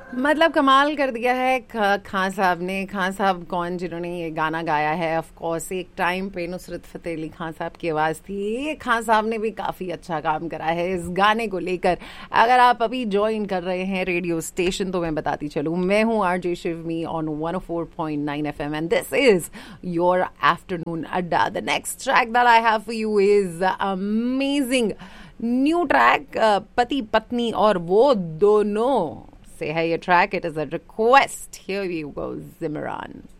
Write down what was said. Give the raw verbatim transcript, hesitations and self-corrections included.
मतलब कमाल कर दिया है ख- खान साहब ने। खान साहब कौन, जिन्होंने ये गाना गाया है? ऑफ कोर्स एक टाइम पे नुसरत फतेह अली खान साहब की आवाज़ थी। ये खान साहब ने भी काफ़ी अच्छा काम करा है इस गाने को लेकर। अगर आप अभी ज्वाइन कर रहे हैं रेडियो स्टेशन तो मैं बताती चलूँ, मैं हूँ RJ शिवमी on one O four point nine F M and this is your afternoon अड्डा। The next track that I have for you is amazing new track, पति पत्नी और वो दोनों से है ये track. It is a request. Here you go, Zimran.